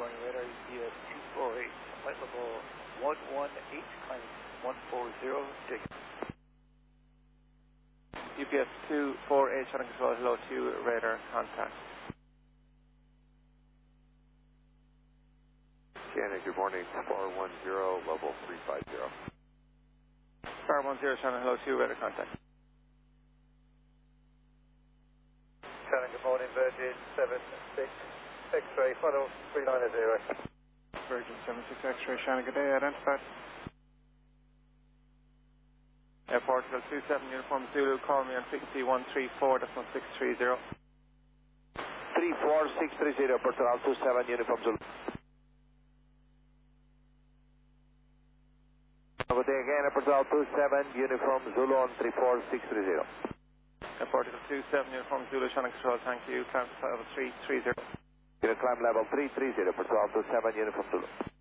morning, radar EPS 248, flight level 118, climb 140, dig. UPS 248, trying to control, hello to radar contact. Scanning, good morning, Spar 10, level 350. Spar 10, trying to hello to radar contact. Shannon, good morning, Virgin 76, X-ray, final 390. Virgin 76 X-ray, Shannon, good day, identified. Airport 27 Uniform Zulu, call me on frequency 134.630. 34630, Portugal 27 Uniform Zulu. Good day again, Portugal 27 Uniform Zulu on 34630. Airport 27 Uniform Zulu, Shannon Control, thank you, climb level 330. Climb level 330, Portugal 27 Uniform Zulu.